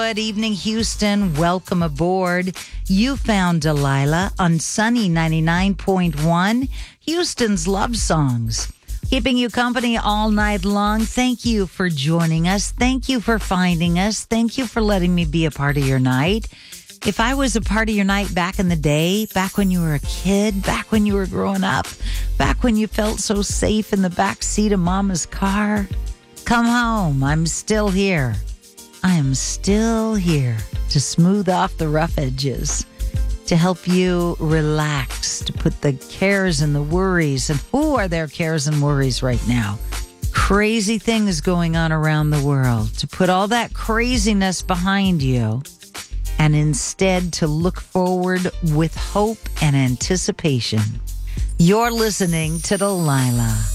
Good evening, Houston. Welcome aboard. You found Delilah on Sunny 99.1, Houston's love songs. Keeping you company all night long. Thank you for joining us. Thank you for finding us. Thank you for letting me be a part of your night. If I was a part of your night back in the day, back when you were a kid, back when you were growing up, back when you felt so safe in the back seat of Mama's car, come home. I'm still here. I am still here to smooth off the rough edges, to help you relax, to put the cares and the worries, and who are there cares and worries right now? Crazy things going on around the world, to put all that craziness behind you and instead to look forward with hope and anticipation. You're listening to Delilah.